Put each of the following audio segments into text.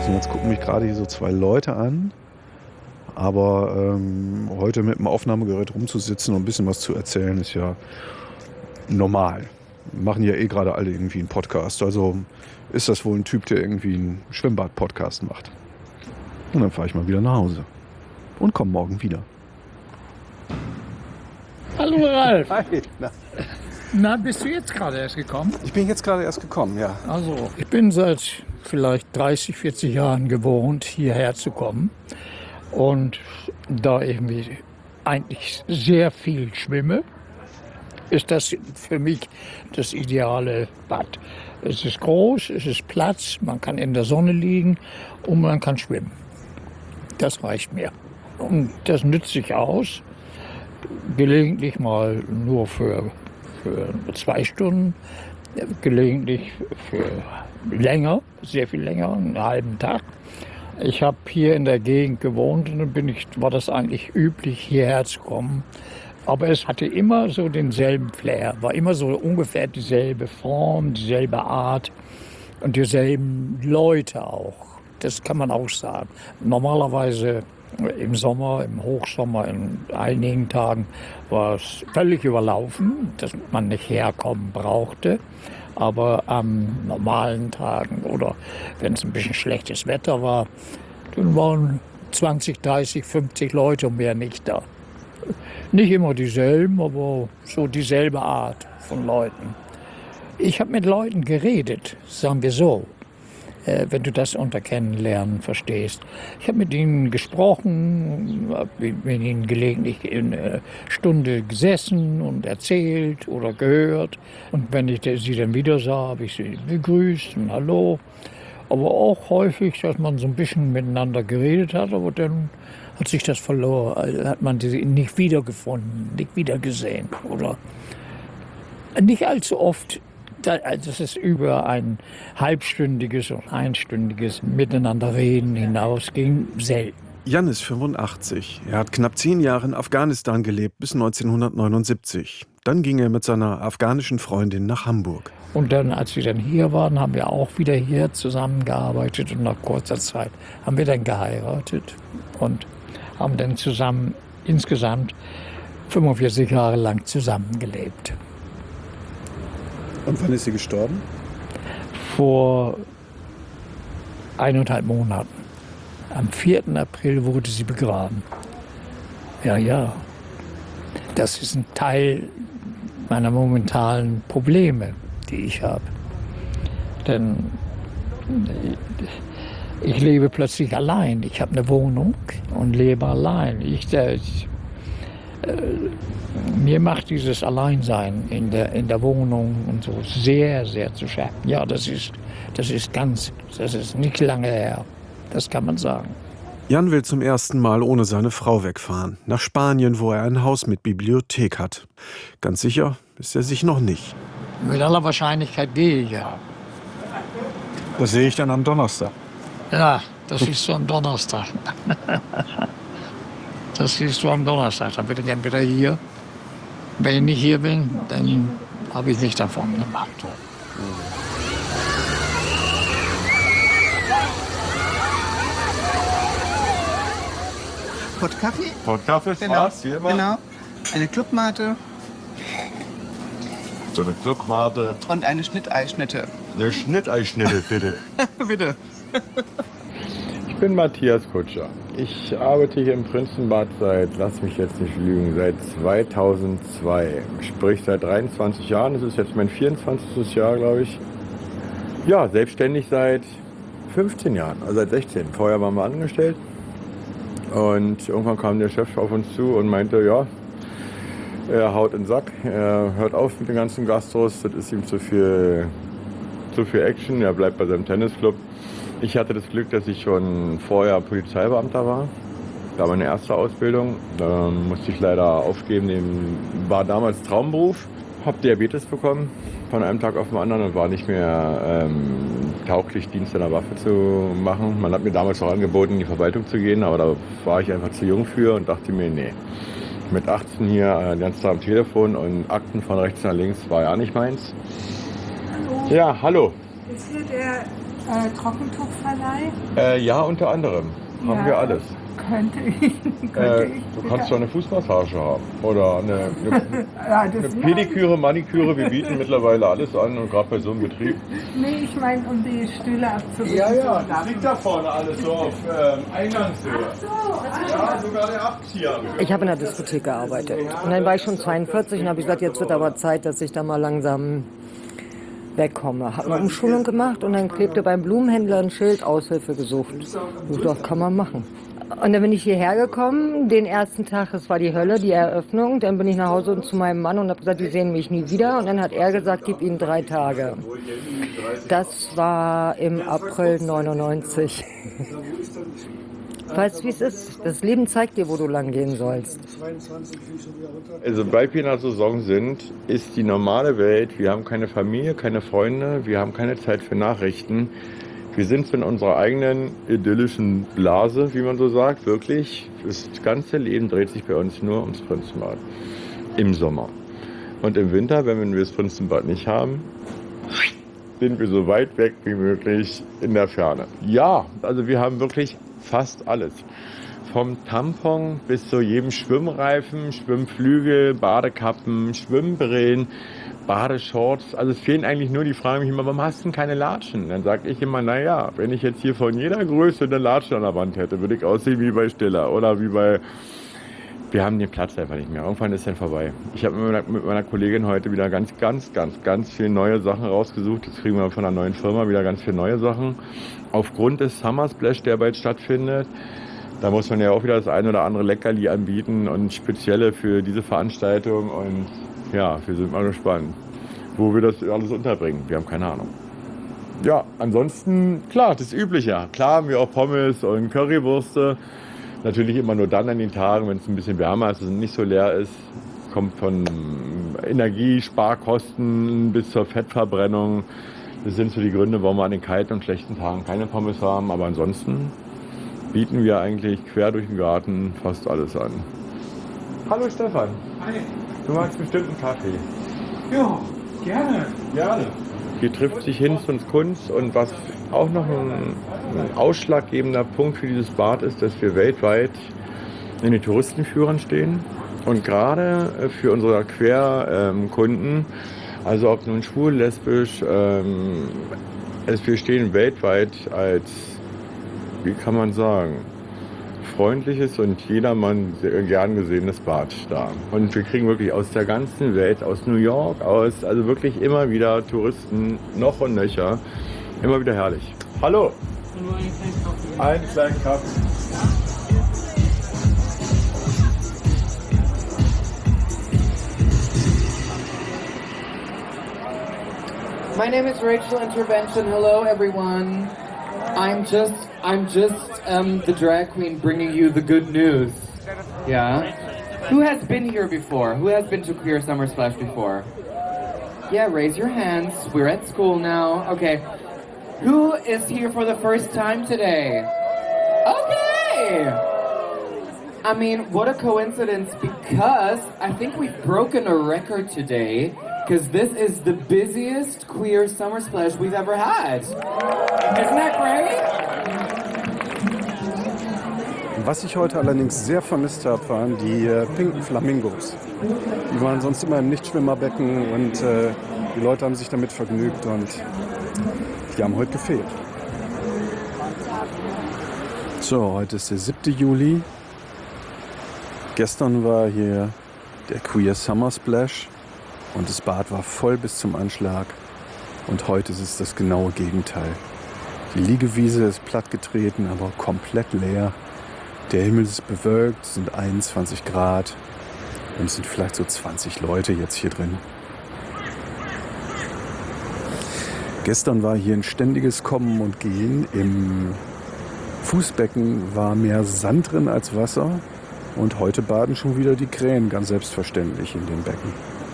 Und jetzt gucken mich gerade hier so 2 Leute an. Aber heute mit dem Aufnahmegerät rumzusitzen und ein bisschen was zu erzählen, ist ja normal. Machen ja gerade alle irgendwie einen Podcast. Also ist das wohl ein Typ, der irgendwie einen Schwimmbad-Podcast macht. Und dann fahre ich mal wieder nach Hause. Und komme morgen wieder. Hallo Ralf. Hi. Na, bist du jetzt gerade erst gekommen? Ich bin jetzt gerade erst gekommen, ja. Also, ich bin seit vielleicht 30, 40 Jahren gewohnt, hierher zu kommen. Und da ich eigentlich sehr viel schwimme, ist das für mich das ideale Bad. Es ist groß, es ist Platz, man kann in der Sonne liegen und man kann schwimmen. Das reicht mir. Und das nützt sich aus, gelegentlich mal nur für 2 Stunden, gelegentlich für länger, sehr viel länger, einen halben Tag. Ich habe hier in der Gegend gewohnt und dann war das eigentlich üblich, hierher zu kommen. Aber es hatte immer so denselben Flair, war immer so ungefähr dieselbe Form, dieselbe Art und dieselben Leute auch. Das kann man auch sagen. Normalerweise im Sommer, im Hochsommer, in einigen Tagen war es völlig überlaufen, dass man nicht herkommen brauchte. Aber an normalen Tagen oder wenn es ein bisschen schlechtes Wetter war, dann waren 20, 30, 50 Leute und mehr nicht da. Nicht immer dieselben, aber so dieselbe Art von Leuten. Ich habe mit Leuten geredet, sagen wir so, wenn du das unter Kennenlernen verstehst. Ich habe mit ihnen gesprochen, habe mit ihnen gelegentlich eine Stunde gesessen und erzählt oder gehört. Und wenn ich sie dann wieder sah, habe ich sie begrüßt und Hallo. Aber auch häufig, dass man so ein bisschen miteinander geredet hat, aber dann hat sich das verloren, hat man sie nicht wiedergefunden, nicht wiedergesehen. Oder nicht allzu oft. Das ist über ein halbstündiges und einstündiges Miteinanderreden hinausging, selten. Jan ist 85. Er hat knapp 10 Jahre in Afghanistan gelebt, bis 1979. Dann ging er mit seiner afghanischen Freundin nach Hamburg. Und dann, als wir dann hier waren, haben wir auch wieder hier zusammengearbeitet. Und nach kurzer Zeit haben wir dann geheiratet und haben dann zusammen insgesamt 45 Jahre lang zusammengelebt. Und wann ist sie gestorben? Vor 1,5 Monaten. Am 4. April wurde sie begraben. Ja. Das ist ein Teil meiner momentanen Probleme, die ich habe. Denn ich lebe plötzlich allein. Ich habe eine Wohnung und lebe allein. Mir macht dieses Alleinsein in der Wohnung und so sehr, sehr zu schaffen. Ja, das ist nicht lange her. Das kann man sagen. Jan will zum ersten Mal ohne seine Frau wegfahren. Nach Spanien, wo er ein Haus mit Bibliothek hat. Ganz sicher ist er sich noch nicht. Mit aller Wahrscheinlichkeit gehe ich ja. Das sehe ich dann am Donnerstag. Ja, das siehst du am Donnerstag. Das siehst du am Donnerstag. Dann bin ich entweder hier. Wenn ich nicht hier bin, dann habe ich nicht davon gemacht. Pott Kaffee? Pott Kaffee, Spaß, hier mal. Genau. Eine Clubmate So eine Clubmate. und eine Schnitteischnitte. Eine Schnitteischnitte, bitte. Bitte. Ich bin Matthias Kutscher. Ich arbeite hier im Prinzenbad lass mich jetzt nicht lügen, seit 2002. Sprich seit 23 Jahren. Das ist jetzt mein 24. Jahr, glaube ich. Ja, selbstständig seit 15 Jahren, also seit 16. Vorher waren wir angestellt. Und irgendwann kam der Chef auf uns zu und meinte, ja, er haut in den Sack, er hört auf mit den ganzen Gastros, das ist ihm zu viel Action, er bleibt bei seinem Tennisclub. Ich hatte das Glück, dass ich schon vorher Polizeibeamter war. Da war meine erste Ausbildung. Da musste ich leider aufgeben. War damals Traumberuf. Habe Diabetes bekommen von einem Tag auf den anderen und war nicht mehr tauglich, Dienst an der Waffe zu machen. Man hat mir damals auch angeboten, in die Verwaltung zu gehen, aber da war ich einfach zu jung für und dachte mir, nee. Mit 18 hier den ganzen Tag am Telefon und Akten von rechts nach links war ja nicht meins. Ja, hallo. Ist hier der Trockentuchverleih? Ja, unter anderem. Haben Ja. wir alles. Könnte ich. Du kannst doch eine Fußmassage haben. Oder eine Ja, das eine Pediküre, Maniküre. Wir bieten mittlerweile alles an und gerade bei so einem Betrieb. Nee, ich meine, um die Stühle abzuwischen. das liegt da vorne alles so auf Eingangshöhe. Ja, sogar der Abzieher. Ich habe in der Diskothek gearbeitet. Und dann war ich schon 42 und habe gesagt, jetzt wird aber Zeit, dass ich da mal langsam wegkomme. Habe eine Umschulung gemacht und dann klebte beim Blumenhändler ein Schild, Aushilfe gesucht. Ich dachte, kann man machen. Und dann bin ich hierher gekommen, den ersten Tag, das war die Hölle, die Eröffnung. Dann bin ich nach Hause zu meinem Mann und habe gesagt, die sehen mich nie wieder. Und dann hat er gesagt, gib ihnen 3 Tage. Das war im April 99. Weißt du, wie es ist? Das Leben zeigt dir, wo du lang gehen sollst. Also, sobald wir in der Saison sind, ist die normale Welt, wir haben keine Familie, keine Freunde, wir haben keine Zeit für Nachrichten. Wir sind in unserer eigenen idyllischen Blase, wie man so sagt, wirklich. Das ganze Leben dreht sich bei uns nur ums Prinzenbad. Im Sommer. Und im Winter, wenn wir das Prinzenbad nicht haben, sind wir so weit weg wie möglich in der Ferne. Ja, also wir haben wirklich fast alles. Vom Tampon bis zu jedem Schwimmreifen, Schwimmflügel, Badekappen, Schwimmbrillen, Badeshorts. Also es fehlen eigentlich nur, die fragen mich immer, warum hast du denn keine Latschen? Dann sage ich immer, naja, wenn ich jetzt hier von jeder Größe eine Latschen an der Wand hätte, würde ich aussehen wie bei Stiller oder wie bei... Wir haben den Platz einfach nicht mehr. Irgendwann ist dann vorbei. Ich habe mit meiner Kollegin heute wieder ganz viele neue Sachen rausgesucht. Jetzt kriegen wir von einer neuen Firma wieder ganz viele neue Sachen. Aufgrund des Summer Splash, der bald stattfindet, da muss man ja auch wieder das ein oder andere Leckerli anbieten und spezielle für diese Veranstaltung. Und ja, wir sind mal gespannt, wo wir das alles unterbringen. Wir haben keine Ahnung. Ja, ansonsten, klar, das Übliche. Klar haben wir auch Pommes und Currywürste. Natürlich immer nur dann an den Tagen, wenn es ein bisschen wärmer ist, und nicht so leer ist. Kommt von Energiesparkosten bis zur Fettverbrennung. Das sind so die Gründe, warum wir an den kalten und schlechten Tagen keine Pommes haben. Aber ansonsten bieten wir eigentlich quer durch den Garten fast alles an. Hallo Stefan. Hi. Du magst bestimmt einen Kaffee. Ja, gerne. Gerne. Hier trifft sich Hinz und Kunst, und was auch noch ein ausschlaggebender Punkt für dieses Bad ist, dass wir weltweit in den Touristenführern stehen. Und gerade für unsere Querkunden, also ob nun schwul, lesbisch, wir stehen weltweit als, wie kann man sagen, freundliches und jedermann sehr gern gesehenes Bad da. Und wir kriegen wirklich aus der ganzen Welt, aus New York, also wirklich immer wieder Touristen, noch und nöcher. Immer wieder herrlich. Hallo! Einen kleinen Kaffee. My name is Rachel Intervention. Hello, everyone. I'm just the drag queen bringing you the good news. Yeah. Who has been here before? Who has been to Queer Summer Splash before? Yeah, raise your hands. We're at school now. Okay. Who is here for the first time today? Okay. I mean, what a coincidence, because I think we've broken a record today, because this is the busiest Queer Summer Splash we've ever had. Isn't that great? Was ich heute allerdings sehr vermisst habe, waren die pinken Flamingos. Die waren sonst immer im Nichtschwimmerbecken und die Leute haben sich damit vergnügt und die haben heute gefehlt. So, heute ist der 7. Juli. Gestern war hier der Queer Summer Splash und das Bad war voll bis zum Anschlag. Und heute ist es das genaue Gegenteil. Die Liegewiese ist plattgetreten, aber komplett leer. Der Himmel ist bewölkt, es sind 21 Grad und es sind vielleicht so 20 Leute jetzt hier drin. Gestern war hier ein ständiges Kommen und Gehen. Im Fußbecken war mehr Sand drin als Wasser. Und heute baden schon wieder die Krähen ganz selbstverständlich in den Becken.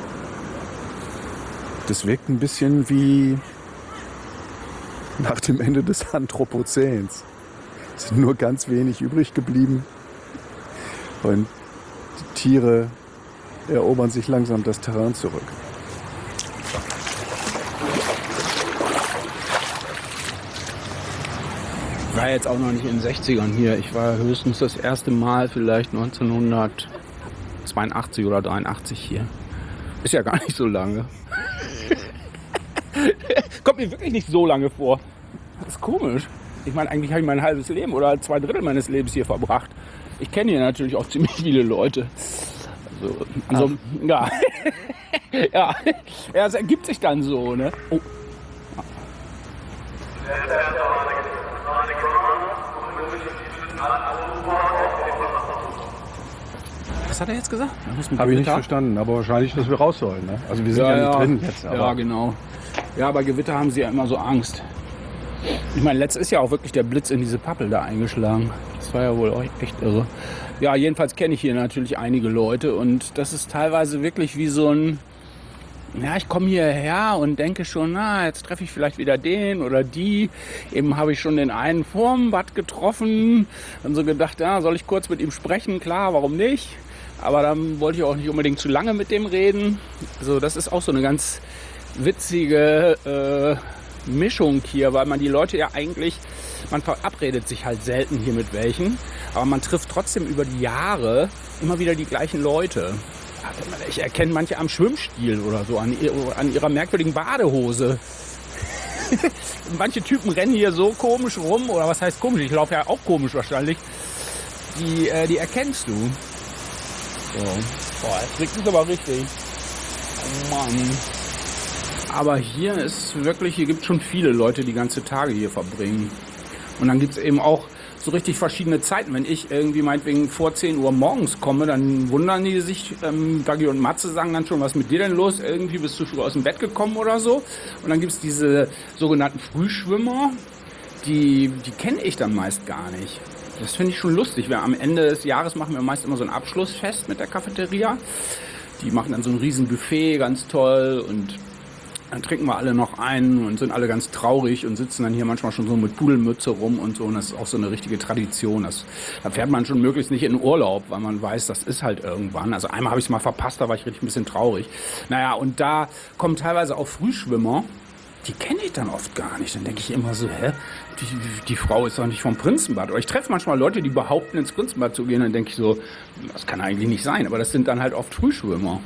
Das wirkt ein bisschen wie nach dem Ende des Anthropozäns. Es sind nur ganz wenig übrig geblieben. Und die Tiere erobern sich langsam das Terrain zurück. war jetzt auch noch nicht in den 60ern hier. Ich war höchstens das erste Mal vielleicht 1982 oder 83 hier. Ist ja gar nicht so lange. Kommt mir wirklich nicht so lange vor. Das ist komisch. Ich meine, eigentlich habe ich mein halbes Leben oder 2/3 meines Lebens hier verbracht. Ich kenne hier natürlich auch ziemlich viele Leute. Also ja. Ja, es ergibt sich dann so, ne? Oh. Was hat er jetzt gesagt? Habe ich nicht verstanden, aber wahrscheinlich, dass wir raus sollen. Ne? Also wir sind ja nicht drin jetzt. Aber ja, genau. Ja, bei Gewitter haben sie ja immer so Angst. Ich meine, letztens ist ja auch wirklich der Blitz in diese Pappel da eingeschlagen. Das war ja wohl auch echt irre. Ja, jedenfalls kenne ich hier natürlich einige Leute und das ist teilweise wirklich wie so ein... Ja, ich komme hierher und denke schon, na, jetzt treffe ich vielleicht wieder den oder die. Eben habe ich schon den einen vorm Bad getroffen. Dann so gedacht, ja, soll ich kurz mit ihm sprechen? Klar, warum nicht? Aber dann wollte ich auch nicht unbedingt zu lange mit dem reden. Also das ist auch so eine ganz witzige Mischung hier, weil man die Leute ja eigentlich, man verabredet sich halt selten hier mit welchen, aber man trifft trotzdem über die Jahre immer wieder die gleichen Leute. Ich erkenne manche am Schwimmstil oder so, an ihrer merkwürdigen Badehose. Manche Typen rennen hier so komisch rum, oder was heißt komisch? Ich laufe ja auch komisch wahrscheinlich. Die erkennst du. So. Boah, jetzt kriegt es aber richtig. Oh Mann. Aber hier ist wirklich, hier gibt es schon viele Leute, die ganze Tage hier verbringen. Und dann gibt es eben auch so richtig verschiedene Zeiten. Wenn ich irgendwie meinetwegen vor 10 Uhr morgens komme, dann wundern die sich, Dagi und Matze sagen dann schon, was ist mit dir denn los? Irgendwie bist du früh aus dem Bett gekommen oder so. Und dann gibt es diese sogenannten Frühschwimmer, die kenne ich dann meist gar nicht. Das finde ich schon lustig. Am Ende des Jahres machen wir meist immer so ein Abschlussfest mit der Cafeteria. Die machen dann so ein riesen Buffet, ganz toll, und dann trinken wir alle noch ein und sind alle ganz traurig und sitzen dann hier manchmal schon so mit Pudelmütze rum und so. Und das ist auch so eine richtige Tradition. Da fährt man schon möglichst nicht in den Urlaub, weil man weiß, das ist halt irgendwann. Also einmal habe ich es mal verpasst, da war ich richtig ein bisschen traurig. Naja, und da kommen teilweise auch Frühschwimmer. Die kenne ich dann oft gar nicht. Dann denke ich immer so, die Frau ist doch nicht vom Prinzenbad. Oder ich treffe manchmal Leute, die behaupten, ins Prinzenbad zu gehen. Dann denke ich so, das kann eigentlich nicht sein. Aber das sind dann halt oft Frühschwimmer.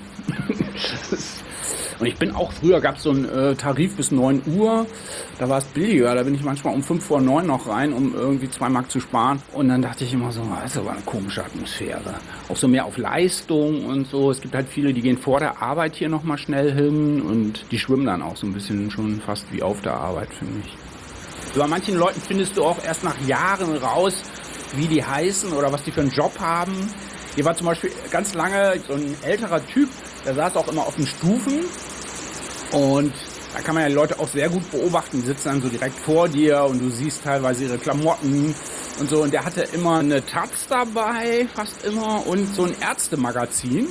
Und ich bin auch, früher gab es so einen Tarif bis 9 Uhr, da war es billiger, da bin ich manchmal um 5 vor 9 noch rein, um irgendwie 2 Mark zu sparen. Und dann dachte ich immer so, das ist aber eine komische Atmosphäre. Auch so mehr auf Leistung und so. Es gibt halt viele, die gehen vor der Arbeit hier nochmal schnell hin und die schwimmen dann auch so ein bisschen schon fast wie auf der Arbeit, finde ich. Bei manchen Leuten findest du auch erst nach Jahren raus, wie die heißen oder was die für einen Job haben. Hier war zum Beispiel ganz lange so ein älterer Typ, der saß auch immer auf den Stufen und da kann man ja die Leute auch sehr gut beobachten. Die sitzen dann so direkt vor dir und du siehst teilweise ihre Klamotten und so. Und der hatte immer eine Taz dabei, fast immer, und so ein Ärztemagazin.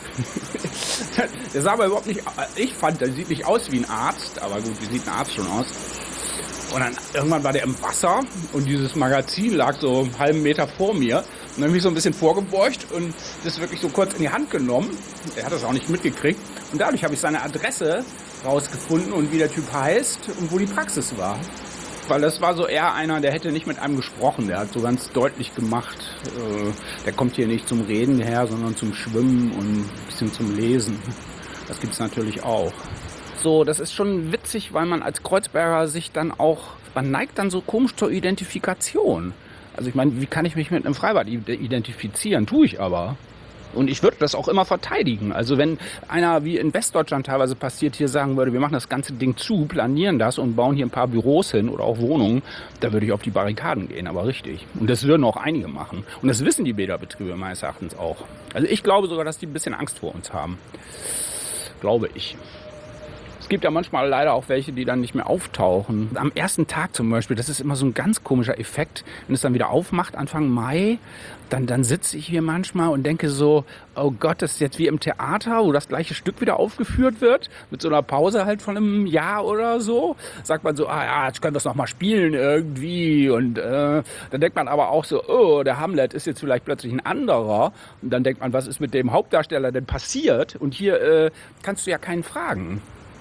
Der sah aber überhaupt nicht, ich fand, der sieht nicht aus wie ein Arzt, aber gut, wie sieht ein Arzt schon aus? Und dann irgendwann war der im Wasser und dieses Magazin lag so einen halben Meter vor mir. Und dann habe ich so ein bisschen vorgebeugt und das wirklich so kurz in die Hand genommen. Er hat das auch nicht mitgekriegt. Und dadurch habe ich seine Adresse rausgefunden und wie der Typ heißt und wo die Praxis war. Weil das war so eher einer, der hätte nicht mit einem gesprochen. Der hat so ganz deutlich gemacht, der kommt hier nicht zum Reden her, sondern zum Schwimmen und ein bisschen zum Lesen. Das gibt's natürlich auch. So, das ist schon witzig, weil man als Kreuzberger sich dann auch, man neigt dann so komisch zur Identifikation. Also ich meine, wie kann ich mich mit einem Freibad identifizieren? Tue ich aber. Und ich würde das auch immer verteidigen. Also wenn einer, wie in Westdeutschland teilweise passiert, hier sagen würde, wir machen das ganze Ding zu, planieren das und bauen hier ein paar Büros hin oder auch Wohnungen, da würde ich auf die Barrikaden gehen, aber richtig. Und das würden auch einige machen. Und das wissen die Bäderbetriebe meines Erachtens auch. Also ich glaube sogar, dass die ein bisschen Angst vor uns haben. Glaube ich. Es gibt ja manchmal leider auch welche, die dann nicht mehr auftauchen. Am ersten Tag zum Beispiel, das ist immer so ein ganz komischer Effekt, wenn es dann wieder aufmacht, Anfang Mai, dann sitze ich hier manchmal und denke so, oh Gott, das ist jetzt wie im Theater, wo das gleiche Stück wieder aufgeführt wird, mit so einer Pause halt von einem Jahr oder so. Sagt man so, jetzt können wir es nochmal spielen irgendwie. Und dann denkt man aber auch so, oh, der Hamlet ist jetzt vielleicht plötzlich ein anderer. Und dann denkt man, was ist mit dem Hauptdarsteller denn passiert? Und hier kannst du ja keinen fragen.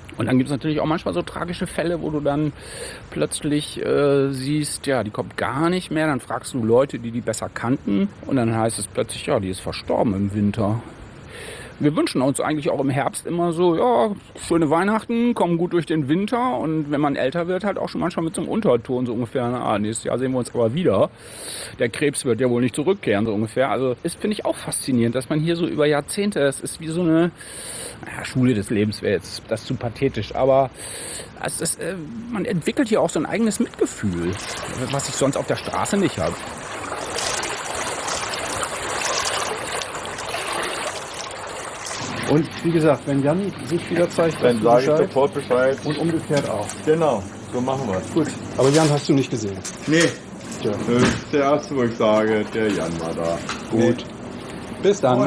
Und dann gibt es natürlich auch manchmal so tragische Fälle, wo du dann plötzlich siehst, ja, die kommt gar nicht mehr. Dann fragst du Leute, die besser kannten. Und dann heißt es plötzlich, ja, die ist verstorben im Winter. Wir wünschen uns eigentlich auch im Herbst immer so, ja, schöne Weihnachten, kommen gut durch den Winter. Und wenn man älter wird, halt auch schon manchmal mit so einem Unterton so ungefähr, nächstes Jahr sehen wir uns aber wieder. Der Krebs wird ja wohl nicht zurückkehren, so ungefähr. Also das finde ich auch faszinierend, dass man hier so über Jahrzehnte, das ist wie so eine Schule des Lebens, wäre jetzt das zu pathetisch. Aber es ist, man entwickelt hier auch so ein eigenes Mitgefühl, was ich sonst auf der Straße nicht habe. Und wie gesagt, wenn Jan sich wieder zeigt, Dann sage ich sofort Bescheid. Und umgekehrt auch. Genau, so machen wir es. Gut. Aber Jan hast du nicht gesehen. Nee, Tja. das ist der erste, wo ich sage, der Jan war da. Gut. Bis dann.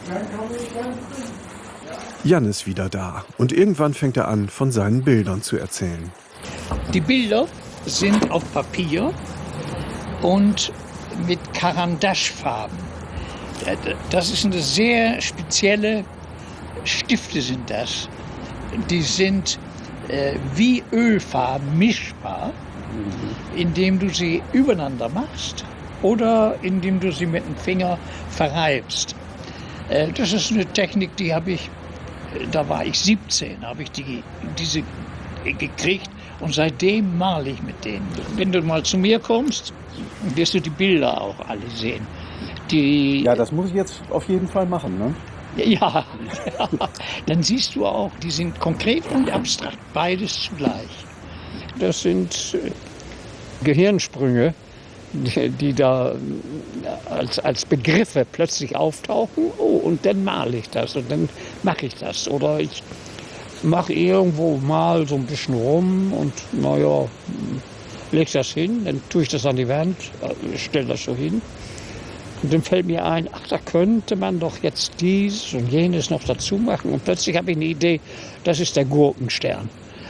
Jan ist wieder da. Und irgendwann fängt er an, von seinen Bildern zu erzählen. Die Bilder sind auf Papier und mit Karandaschfarben. Das ist eine sehr spezielle Stifte sind das. Die sind wie Ölfarben mischbar, indem du sie übereinander machst oder indem du sie mit dem Finger verreibst. Das ist eine Technik, die habe ich, da war ich 17, habe ich diese gekriegt und seitdem male ich mit denen. Wenn du mal zu mir kommst, wirst du die Bilder auch alle sehen. Ja, das muss ich jetzt auf jeden Fall machen, ne? Ja, dann siehst du auch, die sind konkret und abstrakt, beides zugleich. Das sind Gehirnsprünge, die da als Begriffe plötzlich auftauchen. Oh, und dann male ich das und dann mache ich das. Oder ich mache irgendwo mal so ein bisschen rum und naja, leg das hin, dann tue ich das an die Wand, stelle das so hin. Und dann fällt mir ein, ach, da könnte man doch jetzt dies und jenes noch dazu machen. Und plötzlich habe ich eine Idee, das ist der Gurkenstern.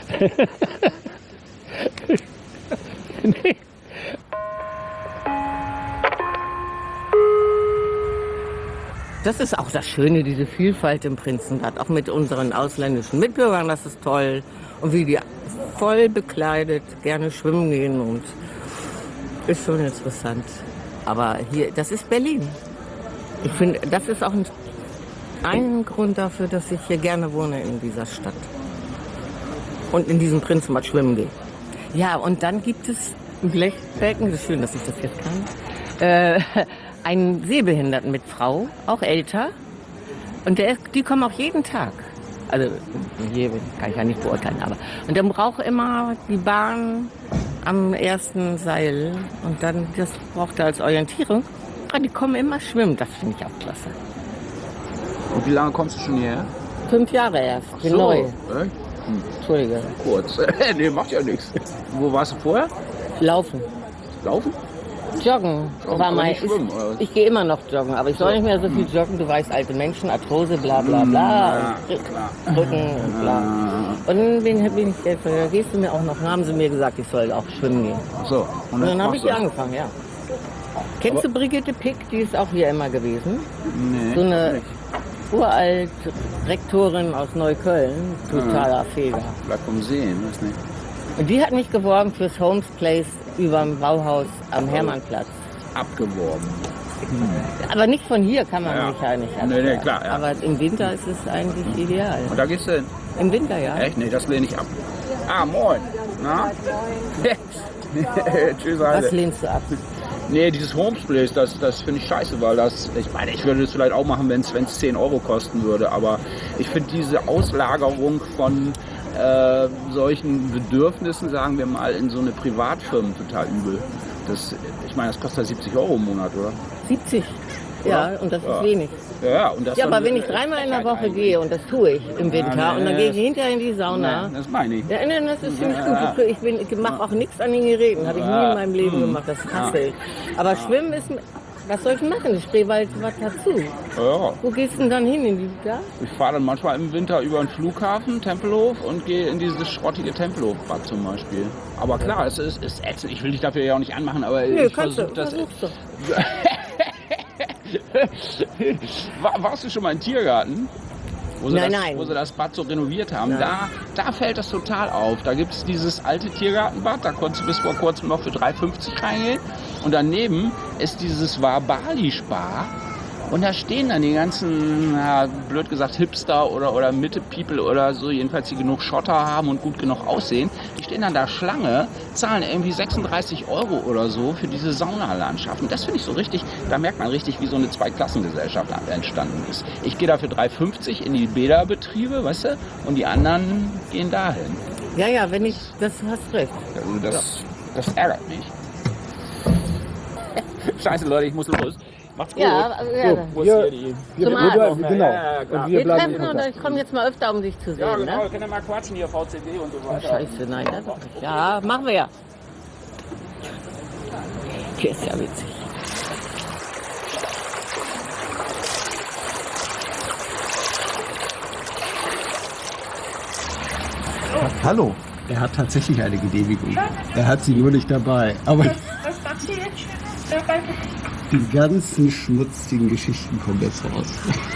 Nee. Das ist auch das Schöne, diese Vielfalt im Prinzenbad. Auch mit unseren ausländischen Mitbürgern, das ist toll. Und wie die voll bekleidet gerne schwimmen gehen. Und ist schon interessant. Aber hier, das ist Berlin. Ich finde, das ist auch ein Grund dafür, dass ich hier gerne wohne in dieser Stadt. Und in diesem Prinzenbad schwimmen gehe. Ja, und dann gibt es ein Blechbecken, das ist schön, dass ich das jetzt kann, einen Sehbehinderten mit Frau, auch älter. Und die kommen auch jeden Tag. Also, hier kann ich ja nicht beurteilen, aber. Und dann braucht immer die Bahn am ersten Seil. Und dann, das braucht er als Orientierung. Und die kommen immer schwimmen, das finde ich auch klasse. Und wie lange kommst du schon hierher? 5 Jahre erst, bin neu. Entschuldige. Kurz. Nee, macht ja nichts. Wo warst du vorher? Laufen. Laufen? Joggen. War mal, ich gehe immer noch joggen, aber ich soll nicht mehr so viel joggen. Du weißt, alte Menschen, Arthrose, bla bla bla. Und Rücken und bla. Und wen bin ich jetzt? Da gehst du mir auch noch. Dann haben sie mir gesagt, ich soll auch schwimmen gehen. So. Und dann habe ich hier angefangen, ja. Kennst du Brigitte Pick? Die ist auch hier immer gewesen. Nee. So eine uralt Rektorin aus Neukölln. Totaler Feger. Bleib vom Sehen, weiß nicht. Und die hat mich geworben fürs Holmes Place über dem Bauhaus am Hermannplatz. Abgeworben. Aber nicht von hier kann man mich ja nicht abwerben. Nee, klar. Ja. Aber im Winter ist es eigentlich ideal. Und da gehst du hin? Im Winter, ja. Echt? Nee, das lehne ich ab. Ah, moin. Na? Tschüss, Was Alter. lehnst du ab? Nee, dieses Holmes Place, das finde ich scheiße, weil ich meine, ich würde das vielleicht auch machen, wenn es 10 Euro kosten würde, aber ich finde diese Auslagerung von solchen Bedürfnissen, sagen wir mal, in so eine Privatfirmen total übel. Ich meine, das kostet 70 Euro im Monat, oder? 70? Oder? Ja, und das ist wenig. Ja, und das Ja, aber dann, wenn ich 3-mal in der Woche gehe, und das tue ich im Winter, und dann gehe ich hinterher in die Sauna. Nein, das meine ich. Ja, nein, das ist ziemlich gut. Ich mache auch nichts an den Geräten, habe ich nie in meinem Leben gemacht, das hasse ich. Aber Schwimmen ist, was soll ich machen? Ich Spreewald, was dazu? Ja. Wo gehst du denn dann hin? Ich fahre dann manchmal im Winter über den Flughafen, Tempelhof, und gehe in dieses schrottige Tempelhofbad zum Beispiel. Aber klar, es ist ätzend. Ich will dich dafür ja auch nicht anmachen, aber Nö, ich versuche das. Versuchst du. Warst du schon mal im Tiergarten? wo sie, Nein. wo sie das Bad so renoviert haben, da fällt das total auf. Da gibt es dieses alte Tiergartenbad, da konntest du bis vor kurzem noch für 3,50 reingehen. Und daneben ist dieses Wabali-Spa. Und da stehen dann die ganzen, ja, blöd gesagt, Hipster oder Mitte-People oder so, jedenfalls die genug Schotter haben und gut genug aussehen. Die stehen dann da Schlange, zahlen irgendwie 36 € oder so für diese Saunalandschaft. Und das finde ich so richtig, da merkt man richtig, wie so eine Zweiklassengesellschaft entstanden ist. Ich gehe da für 3,50 in die Bäderbetriebe, weißt du, und die anderen gehen dahin. Ja, wenn ich, das hast recht. Also das ärgert mich. Scheiße, Leute, ich muss los. Macht's gut. Ja, gerne. Wo ist hier die... Zum Arzt. Genau. Ja, klar. Wir treffen und ich komme jetzt mal öfter, um dich zu sehen. Ja, genau, Ne? wir können ja mal quatschen hier, VCD und so Oh, weiter. Scheiße, nein, das nicht. Ja, machen wir ja. Der ist ja witzig. Hallo. Er hat tatsächlich eine Genehmigung. Er hat sie nur nicht dabei. Aber Was machst du jetzt? die ganzen schmutzigen Geschichten kommen jetzt raus.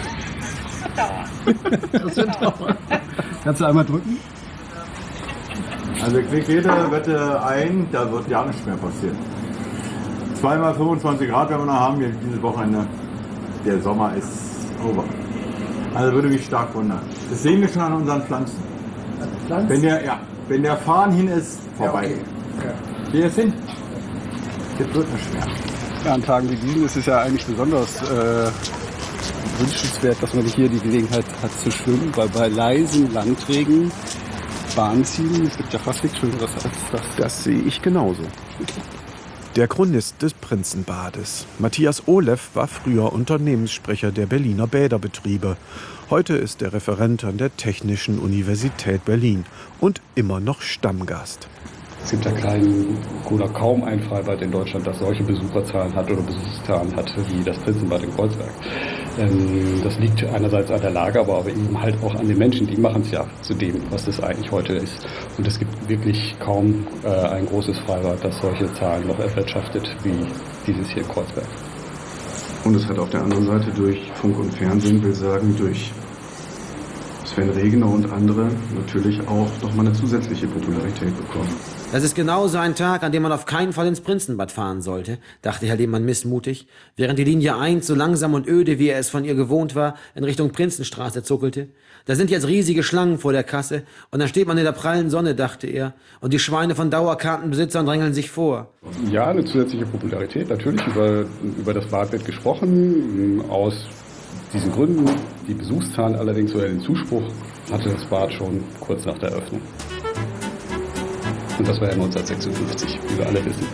Das wird dauern. Kannst du einmal drücken? Also ich kriege jede Wette ein, da wird ja nichts mehr passieren. 2 mal 25 Grad werden wir noch haben, dieses Wochenende. Der Sommer ist over. Also würde mich stark wundern. Das sehen wir schon an unseren Pflanzen. Wenn der Farn hin ist, vorbei. Hier ist hin. Das wird nicht mehr. Ja, an Tagen wie diesen ist es ja eigentlich besonders wünschenswert, dass man hier die Gelegenheit hat zu schwimmen, weil bei leisen Landregen Bahn ziehen, es gibt ja fast nichts Schöneres als das. Das sehe ich genauso. Der Chronist des Prinzenbades, Matthias Oleff, war früher Unternehmenssprecher der Berliner Bäderbetriebe. Heute ist er Referent an der Technischen Universität Berlin und immer noch Stammgast. Es gibt ja kein oder kaum ein Freibad in Deutschland, das solche Besucherzahlen hat oder Besuchszahlen hat wie das Prinzenbad in Kreuzberg. Das liegt einerseits an der Lage, aber eben halt auch an den Menschen, die machen es ja zu dem, was das eigentlich heute ist. Und es gibt wirklich kaum ein großes Freibad, das solche Zahlen noch erwirtschaftet wie dieses hier in Kreuzberg. Und es hat auf der anderen Seite durch Funk und Fernsehen, will sagen, durch Sven Regner und andere natürlich auch nochmal eine zusätzliche Popularität bekommen. Das ist genau so ein Tag, an dem man auf keinen Fall ins Prinzenbad fahren sollte, dachte Herr Lehmann missmutig, während die Linie 1 so langsam und öde, wie er es von ihr gewohnt war, in Richtung Prinzenstraße zuckelte. Da sind jetzt riesige Schlangen vor der Kasse und dann steht man in der prallen Sonne, dachte er, und die Schweine von Dauerkartenbesitzern drängeln sich vor. Ja, eine zusätzliche Popularität, natürlich über das Bad wird gesprochen, aus diesen Gründen. Die Besuchszahlen allerdings oder den Zuspruch hatte das Bad schon kurz nach der Eröffnung. Und das war ja 1956, wie wir alle wissen.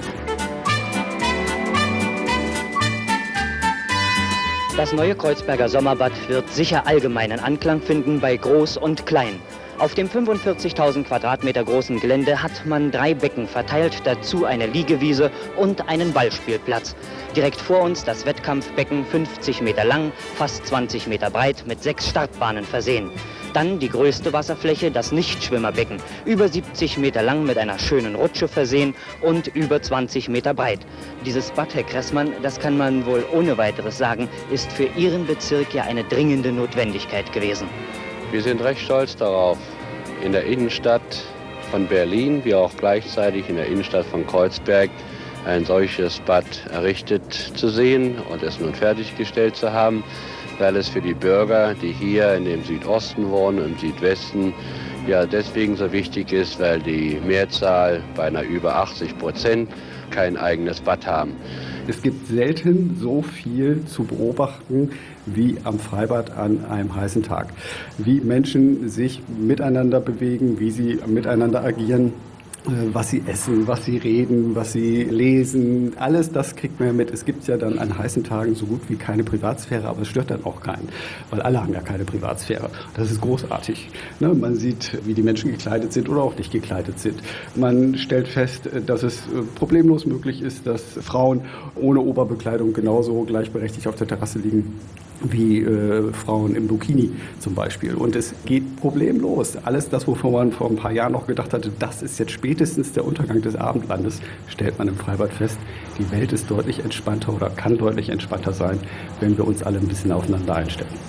Das neue Kreuzberger Sommerbad wird sicher allgemeinen Anklang finden bei Groß und Klein. Auf dem 45.000 Quadratmeter großen Gelände hat man 3 Becken verteilt, dazu eine Liegewiese und einen Ballspielplatz. Direkt vor uns das Wettkampfbecken, 50 Meter lang, fast 20 Meter breit, mit 6 Startbahnen versehen. Dann die größte Wasserfläche, das Nichtschwimmerbecken, über 70 Meter lang mit einer schönen Rutsche versehen und über 20 Meter breit. Dieses Bad, Herr Kressmann, das kann man wohl ohne weiteres sagen, ist für Ihren Bezirk ja eine dringende Notwendigkeit gewesen. Wir sind recht stolz darauf, in der Innenstadt von Berlin, wie auch gleichzeitig in der Innenstadt von Kreuzberg, ein solches Bad errichtet zu sehen und es nun fertiggestellt zu haben, weil es für die Bürger, die hier in dem Südosten wohnen, im Südwesten, ja deswegen so wichtig ist, weil die Mehrzahl, beinahe über 80%, kein eigenes Bad haben. Es gibt selten so viel zu beobachten wie am Freibad an einem heißen Tag. Wie Menschen sich miteinander bewegen, wie sie miteinander agieren, was sie essen, was sie reden, was sie lesen, alles das kriegt man ja mit. Es gibt ja dann an heißen Tagen so gut wie keine Privatsphäre, aber es stört dann auch keinen, weil alle haben ja keine Privatsphäre. Das ist großartig. Ne? Man sieht, wie die Menschen gekleidet sind oder auch nicht gekleidet sind. Man stellt fest, dass es problemlos möglich ist, dass Frauen ohne Oberbekleidung genauso gleichberechtigt auf der Terrasse liegen wie Frauen im Burkini zum Beispiel. Und es geht problemlos. Alles das, wovon man vor ein paar Jahren noch gedacht hatte, das ist jetzt spätestens der Untergang des Abendlandes, stellt man im Freibad fest. Die Welt ist deutlich entspannter oder kann deutlich entspannter sein, wenn wir uns alle ein bisschen aufeinander einstellen.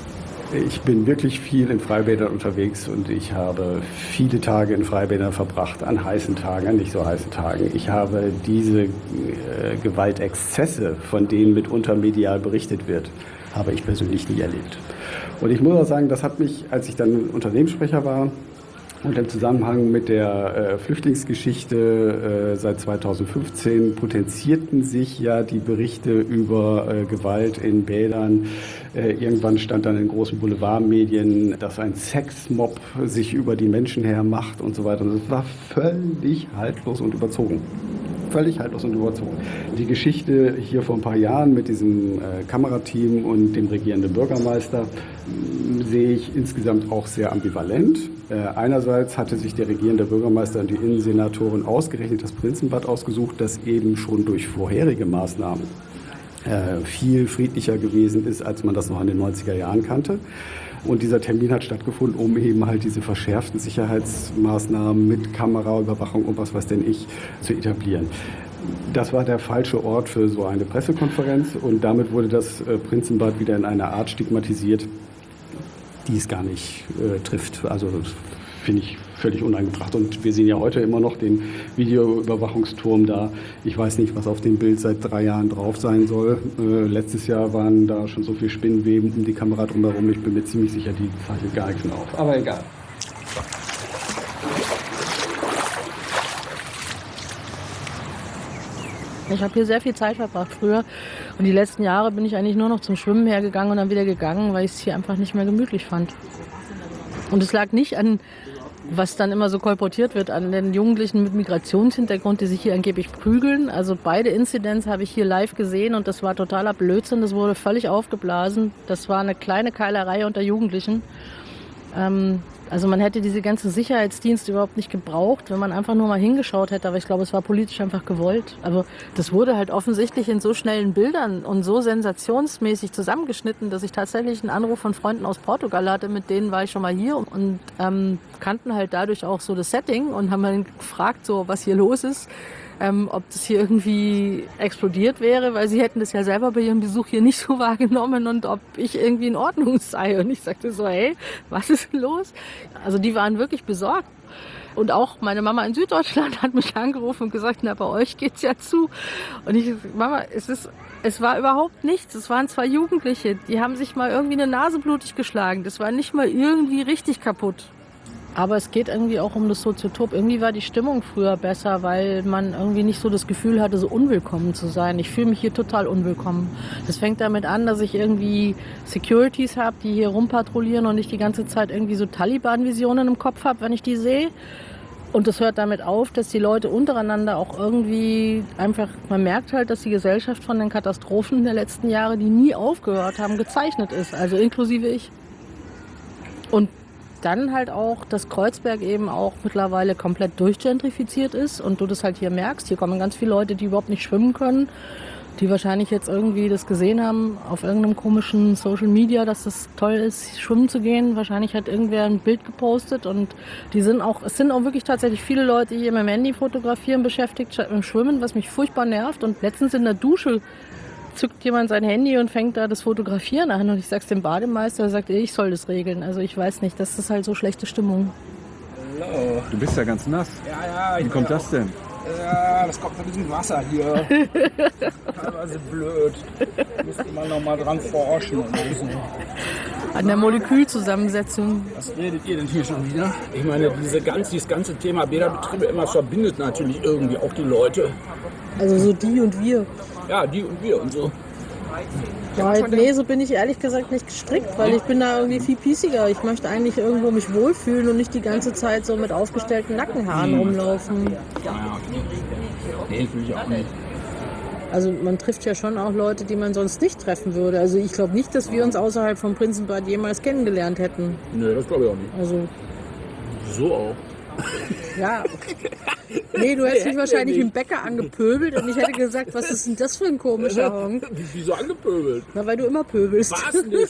Ich bin wirklich viel in Freibädern unterwegs und ich habe viele Tage in Freibädern verbracht, an heißen Tagen, an nicht so heißen Tagen. Ich habe diese Gewaltexzesse, von denen mitunter medial berichtet wird, habe ich persönlich nie erlebt. Und ich muss auch sagen, das hat mich, als ich dann Unternehmenssprecher war, und im Zusammenhang mit der Flüchtlingsgeschichte seit 2015 potenzierten sich ja die Berichte über Gewalt in Bädern. Irgendwann stand dann in großen Boulevardmedien, dass ein Sexmob sich über die Menschen hermacht und so weiter. Und das war völlig haltlos und überzogen. Völlig haltlos und überzogen. Die Geschichte hier vor ein paar Jahren mit diesem Kamerateam und dem regierenden Bürgermeister sehe ich insgesamt auch sehr ambivalent. Einerseits hatte sich der regierende Bürgermeister und die Innensenatorin ausgerechnet das Prinzenbad ausgesucht, das eben schon durch vorherige Maßnahmen viel friedlicher gewesen ist, als man das noch in den 90er Jahren kannte. Und dieser Termin hat stattgefunden, um eben halt diese verschärften Sicherheitsmaßnahmen mit Kameraüberwachung und was weiß denn ich zu etablieren. Das war der falsche Ort für so eine Pressekonferenz und damit wurde das Prinzenbad wieder in einer Art stigmatisiert, die es gar nicht trifft. Also das finde ich völlig unangebracht. Und wir sehen ja heute immer noch den Videoüberwachungsturm da. Ich weiß nicht, was auf dem Bild seit 3 Jahren drauf sein soll. Letztes Jahr waren da schon so viele Spinnenweben um die Kamera drumherum. Ich bin mir ziemlich sicher, die zeichnet gar nichts mehr auf. Aber egal. Ich habe hier sehr viel Zeit verbracht früher und die letzten Jahre bin ich eigentlich nur noch zum Schwimmen hergegangen und dann wieder gegangen, weil ich es hier einfach nicht mehr gemütlich fand. Und es lag nicht an, was dann immer so kolportiert wird, an den Jugendlichen mit Migrationshintergrund, die sich hier angeblich prügeln. Also beide Inzidenz habe ich hier live gesehen und das war totaler Blödsinn, das wurde völlig aufgeblasen. Das war eine kleine Keilerei unter Jugendlichen. Also man hätte diese ganzen Sicherheitsdienste überhaupt nicht gebraucht, wenn man einfach nur mal hingeschaut hätte. Aber ich glaube, es war politisch einfach gewollt. Aber das wurde halt offensichtlich in so schnellen Bildern und so sensationsmäßig zusammengeschnitten, dass ich tatsächlich einen Anruf von Freunden aus Portugal hatte. Mit denen war ich schon mal hier und kannten halt dadurch auch so das Setting und haben dann gefragt, so was hier los ist. Ob das hier irgendwie explodiert wäre, weil sie hätten das ja selber bei ihrem Besuch hier nicht so wahrgenommen und ob ich irgendwie in Ordnung sei. Und ich sagte so, hey, was ist denn los? Also die waren wirklich besorgt. Und auch meine Mama in Süddeutschland hat mich angerufen und gesagt, na, bei euch geht's ja zu. Und ich, Mama, es war überhaupt nichts. Es waren 2 Jugendliche, die haben sich mal irgendwie eine Nase blutig geschlagen. Das war nicht mal irgendwie richtig kaputt. Aber es geht irgendwie auch um das Soziotop. Irgendwie war die Stimmung früher besser, weil man irgendwie nicht so das Gefühl hatte, so unwillkommen zu sein. Ich fühle mich hier total unwillkommen. Das fängt damit an, dass ich irgendwie Securities habe, die hier rumpatrouillieren und ich die ganze Zeit irgendwie so Taliban-Visionen im Kopf habe, wenn ich die sehe. Und das hört damit auf, dass die Leute untereinander auch irgendwie einfach, man merkt halt, dass die Gesellschaft von den Katastrophen der letzten Jahre, die nie aufgehört haben, gezeichnet ist. Also inklusive ich. Und dann halt auch, dass Kreuzberg eben auch mittlerweile komplett durchgentrifiziert ist und du das halt hier merkst. Hier kommen ganz viele Leute, die überhaupt nicht schwimmen können, die wahrscheinlich jetzt irgendwie das gesehen haben auf irgendeinem komischen Social Media, dass das toll ist, schwimmen zu gehen. Wahrscheinlich hat irgendwer ein Bild gepostet und es sind auch wirklich tatsächlich viele Leute hier mit dem Handy fotografieren beschäftigt, statt mit dem Schwimmen, was mich furchtbar nervt. Und letztens in der Dusche zückt jemand sein Handy und fängt da das Fotografieren an und ich sag's dem Bademeister, er sagt, ich soll das regeln. Also ich weiß nicht, das ist halt so schlechte Stimmung. Hallo. Du bist ja ganz nass. Ja, Wie kommt das denn? Ja, das kommt von diesem Wasser hier. Teilweise blöd. Müsste man noch mal dran forschen. An der Molekülzusammensetzung. Was redet ihr denn hier schon wieder? Ich meine, dieses ganze Thema Bäderbetriebe immer verbindet natürlich irgendwie auch die Leute. Also so die und wir. Ja, die und wir und so. Ja, nee, so bin ich ehrlich gesagt nicht gestrickt, weil ich bin da irgendwie viel piesiger. Ich möchte eigentlich irgendwo mich wohlfühlen und nicht die ganze Zeit so mit aufgestellten Nackenhaaren rumlaufen. Ja, nee, das will ich auch nicht. Also man trifft ja schon auch Leute, die man sonst nicht treffen würde. Also ich glaube nicht, dass wir uns außerhalb vom Prinzenbad jemals kennengelernt hätten. Nee, das glaube ich auch nicht. Also so auch. Ja. Nee, du hättest mich wahrscheinlich im Bäcker angepöbelt und ich hätte gesagt, was ist denn das für ein komischer Honk? Wieso angepöbelt? Na, weil du immer pöbelst. Was? Nicht.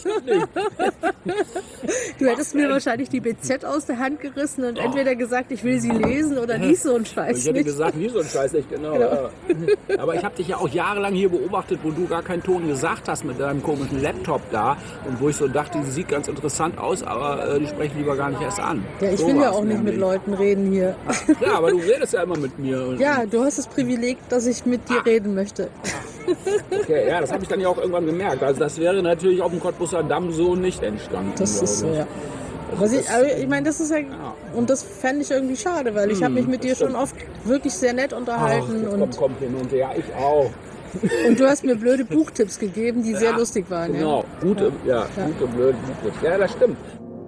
Du hättest mir wahrscheinlich die BZ aus der Hand gerissen und entweder gesagt, ich will sie lesen oder nie so ein Scheiß. Ich hätte gesagt, nie so ein Scheiß nicht, genau. Ja. Aber ich habe dich ja auch jahrelang hier beobachtet, wo du gar keinen Ton gesagt hast mit deinem komischen Laptop da und wo ich so dachte, sie sieht ganz interessant aus, aber die sprechen lieber gar nicht erst an. Ja, ich so will ja auch nämlich. nicht mit Leuten reden hier. Ja, aber du redest ja immer mit mir. Ja, du hast das Privileg, dass ich mit dir reden möchte. Okay, ja, das habe ich dann ja auch irgendwann gemerkt. Also das wäre natürlich auf dem Cottbusser Damm so nicht entstanden. Das ist so, ja. Ich meine, das ist ja, und das fände ich irgendwie schade, weil ich habe mich mit dir schon oft wirklich sehr nett unterhalten. Komm hin und her, ich auch. Und du hast mir blöde Buchtipps gegeben, die sehr lustig waren. Genau, gute, gute, blöde Buchtipps. Ja, das stimmt.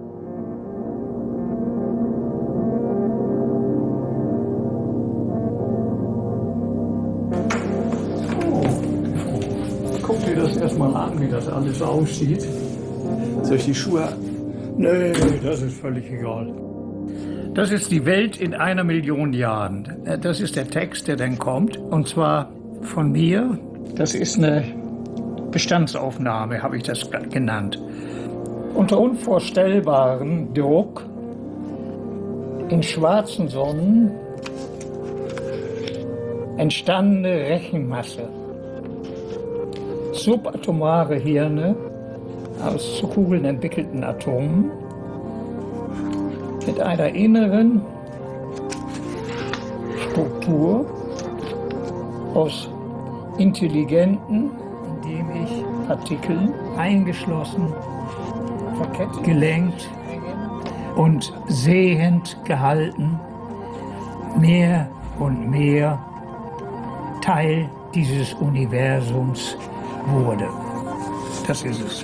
Guck dir das erstmal an, wie das alles aussieht. Soll ich die Schuhe? Nee, das ist völlig egal. Das ist die Welt in 1 Million Jahren. Das ist der Text, der dann kommt. Und zwar von mir. Das ist eine Bestandsaufnahme, habe ich das genannt. Unter unvorstellbaren Druck in schwarzen Sonnen entstandene Rechenmasse. Subatomare Hirne aus zu Kugeln entwickelten Atomen mit einer inneren Struktur aus intelligenten, indem ich Partikeln eingeschlossen, verkettet, gelenkt und sehend gehalten, mehr und mehr Teil dieses Universums wurde. Das ist es.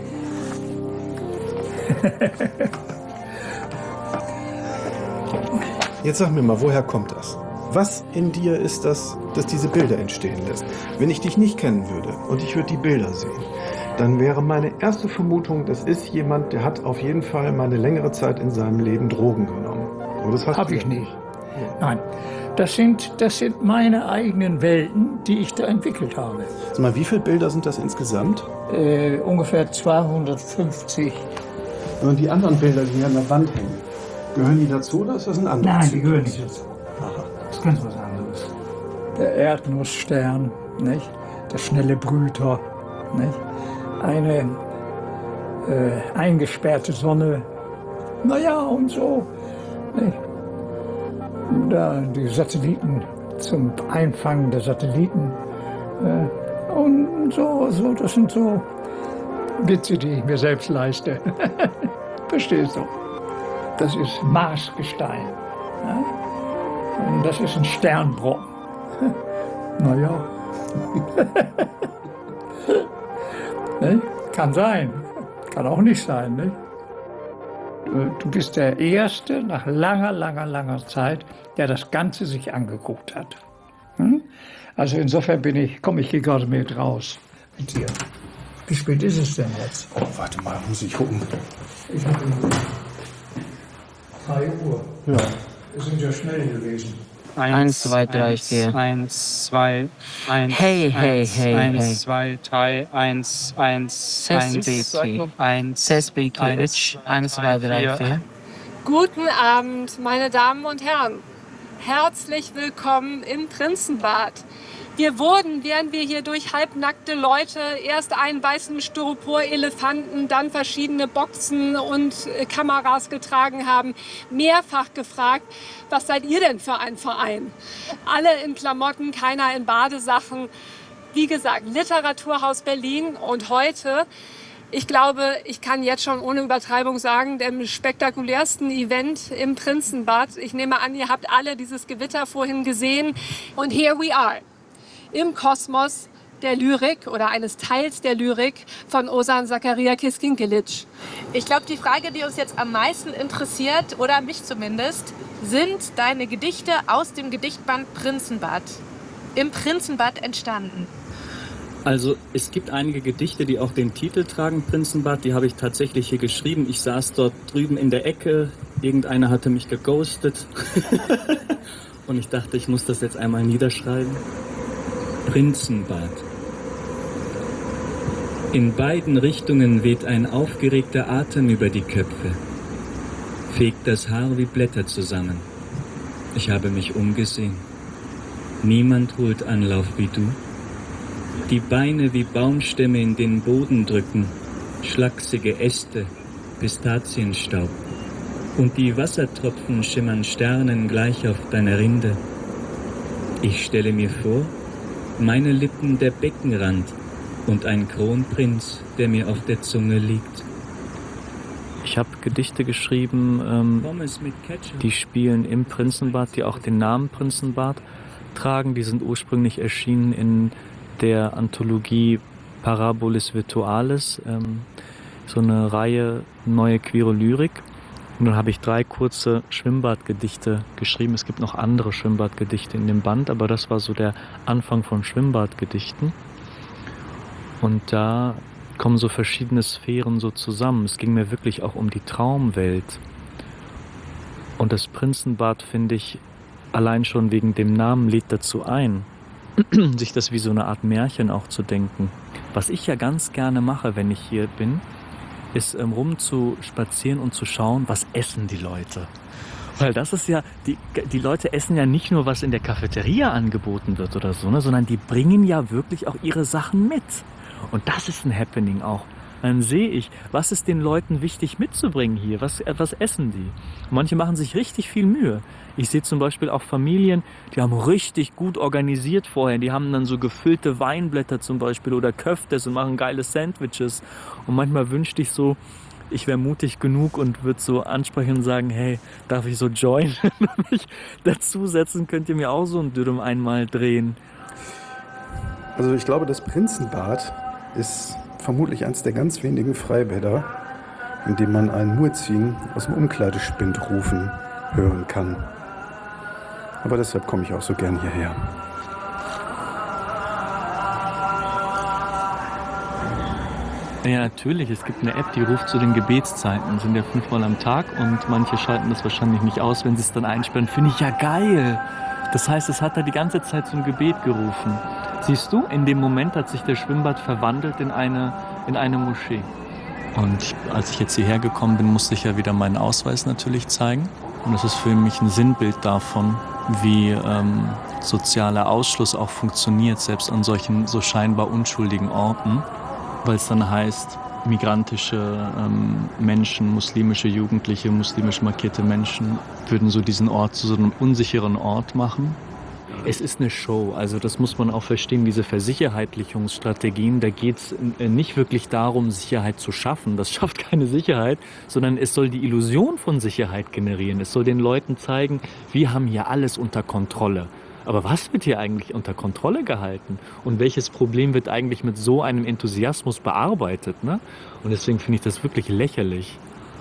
Jetzt sag mir mal, woher kommt das? Was in dir ist das, das diese Bilder entstehen lässt? Wenn ich dich nicht kennen würde und ich würde die Bilder sehen, dann wäre meine erste Vermutung, das ist jemand, der hat auf jeden Fall mal eine längere Zeit in seinem Leben Drogen genommen. Aber das habe ich nicht. Nein, das sind meine eigenen Welten, die ich da entwickelt habe. Sag mal, wie viele Bilder sind das insgesamt? Ungefähr 250. Und die anderen Bilder, die hier an der Wand hängen, gehören die dazu oder ist das ein anderes? Nein, die gehören nicht dazu. Das ist ganz was anderes. Der Erdnussstern, nicht? Der schnelle Brüter, nicht? Eine eingesperrte Sonne, naja, und so. Nicht? Da die Satelliten zum Einfangen der Satelliten. Und so, das sind so Witze, die ich mir selbst leiste. Verstehst du? Das ist Marsgestein. Ja? Und das ist ein Sternbrocken. Naja. Kann sein. Kann auch nicht sein. Nicht? Du bist der Erste nach langer Zeit, der das Ganze sich angeguckt hat. Also insofern komme ich hier gerade mit raus mit dir. Wie spät ist es denn jetzt? Oh, warte mal, muss ich gucken. Ich habe 3 Uhr. Ja. Wir sind ja schnell gewesen. 1, 2, 3, 4. 1, 2, 1. Hey. 1, 2, 3, 1, 1, 1, 1, 2, 3, 4. Guten Abend, meine Damen und Herren. Herzlich willkommen im Prinzenbad. Wir wurden, während wir hier durch halbnackte Leute erst einen weißen Styropor-Elefanten, dann verschiedene Boxen und Kameras getragen haben, mehrfach gefragt, was seid ihr denn für ein Verein? Alle in Klamotten, keiner in Badesachen. Wie gesagt, Literaturhaus Berlin und heute, ich glaube, ich kann jetzt schon ohne Übertreibung sagen, dem spektakulärsten Event im Prinzenbad. Ich nehme an, ihr habt alle dieses Gewitter vorhin gesehen. Und here we are. Im Kosmos der Lyrik oder eines Teils der Lyrik von Ozan Zakaria Kiskinkelic. Ich glaube, die Frage, die uns jetzt am meisten interessiert, oder mich zumindest, sind deine Gedichte aus dem Gedichtband Prinzenbad im Prinzenbad entstanden. Also es gibt einige Gedichte, die auch den Titel tragen, Prinzenbad, die habe ich tatsächlich hier geschrieben. Ich saß dort drüben in der Ecke, irgendeiner hatte mich geghostet. und ich dachte, ich muss das jetzt einmal niederschreiben. Prinzenbad. In beiden Richtungen weht ein aufgeregter Atem über die Köpfe, fegt das Haar wie Blätter zusammen. Ich habe mich umgesehen. Niemand holt Anlauf wie du. Die Beine wie Baumstämme in den Boden drücken, schlachsige Äste, Pistazienstaub. Und die Wassertropfen schimmern Sternen gleich auf deiner Rinde. Ich stelle mir vor, meine Lippen der Beckenrand und ein Kronprinz, der mir auf der Zunge liegt. Ich habe Gedichte geschrieben, die spielen im Prinzenbad, die auch den Namen Prinzenbad tragen. Die sind ursprünglich erschienen in der Anthologie Parabolis Virtualis, so eine Reihe neue queere Lyrik. Und dann habe ich 3 kurze Schwimmbadgedichte geschrieben. Es gibt noch andere Schwimmbadgedichte in dem Band, aber das war so der Anfang von Schwimmbadgedichten. Und da kommen so verschiedene Sphären so zusammen. Es ging mir wirklich auch um die Traumwelt. Und das Prinzenbad, finde ich, allein schon wegen dem Namen lädt dazu ein, sich das wie so eine Art Märchen auch zu denken. Was ich ja ganz gerne mache, wenn ich hier bin, ist rum zu spazieren und zu schauen, was essen die Leute. Weil das ist ja, die Leute essen ja nicht nur, was in der Cafeteria angeboten wird oder so, ne, sondern die bringen ja wirklich auch ihre Sachen mit. Und das ist ein Happening auch. Dann sehe ich, was ist den Leuten wichtig mitzubringen hier, was essen die. Manche machen sich richtig viel Mühe. Ich sehe zum Beispiel auch Familien, die haben richtig gut organisiert vorher. Die haben dann so gefüllte Weinblätter zum Beispiel oder Köftes und machen geile Sandwiches. Und manchmal wünschte ich so, ich wäre mutig genug und würde so ansprechen und sagen, hey, darf ich so joinen und mich dazusetzen? Könnt ihr mir auch so ein Dürüm einmal drehen? Also ich glaube, das Prinzenbad ist vermutlich eines der ganz wenigen Freibäder, in dem man einen Muezzin aus dem Umkleidespind rufen hören kann. Aber deshalb komme ich auch so gern hierher. Ja, natürlich. Es gibt eine App, die ruft zu den Gebetszeiten. Das sind ja 5-mal am Tag und manche schalten das wahrscheinlich nicht aus, wenn sie es dann einsperren. Finde ich ja geil. Das heißt, es hat da die ganze Zeit zum Gebet gerufen. Siehst du, in dem Moment hat sich der Schwimmbad verwandelt in eine Moschee. Und als ich jetzt hierher gekommen bin, musste ich ja wieder meinen Ausweis natürlich zeigen. Und das ist für mich ein Sinnbild davon, wie sozialer Ausschluss auch funktioniert, selbst an solchen so scheinbar unschuldigen Orten. Weil es dann heißt, migrantische Menschen, muslimische Jugendliche, muslimisch markierte Menschen würden so diesen Ort zu so einem unsicheren Ort machen. Es ist eine Show, also das muss man auch verstehen, diese Versicherheitlichungsstrategien, da geht es nicht wirklich darum, Sicherheit zu schaffen, das schafft keine Sicherheit, sondern es soll die Illusion von Sicherheit generieren, es soll den Leuten zeigen, wir haben hier alles unter Kontrolle. Aber was wird hier eigentlich unter Kontrolle gehalten? Und welches Problem wird eigentlich mit so einem Enthusiasmus bearbeitet? Ne? Und deswegen finde ich das wirklich lächerlich.